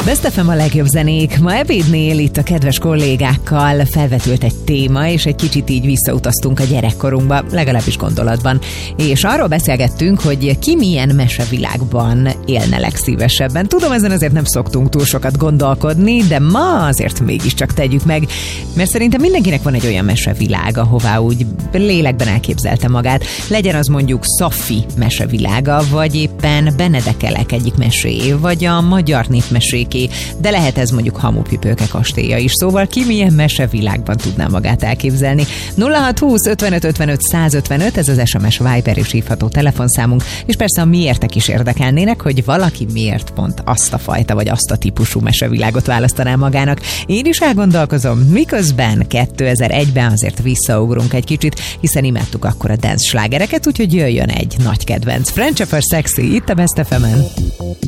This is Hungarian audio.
Best FM a legjobb zenék. Ma ebédnél itt a kedves kollégákkal felvetült egy téma, és egy kicsit így visszautaztunk a gyerekkorunkba, legalábbis gondolatban. És arról beszélgettünk, hogy ki milyen mesevilágban élne legszívesebben. Tudom, ezen azért nem szoktunk túl sokat gondolkodni, de ma azért mégiscsak tegyük meg, mert szerintem mindenkinek van egy olyan mesevilág, ahová úgy lélekben elképzelte magát. Legyen az mondjuk Szafi mesevilága, vagy éppen Benedekelek egyik meséjé, vagy a magyar népmeséké, de lehet ez mondjuk Hamupipőke kastélya is. Szóval ki milyen mesevilágban tudná magát elképzelni. 0620 55 55 155, ez az SMS Viber és hívható telefonszámunk, és persze a miértek is érdekelnének, hogy valaki miért pont azt a fajta, vagy azt a típusú mesevilágot választaná magának. Én is elgondolkozom, miközben 2001-ben azért visszaugrunk egy kicsit, hiszen imádtuk akkor a dance slágereket, úgyhogy jöjjön egy nagy kedvenc. Friendship or Sexy, itt a Best FM-en.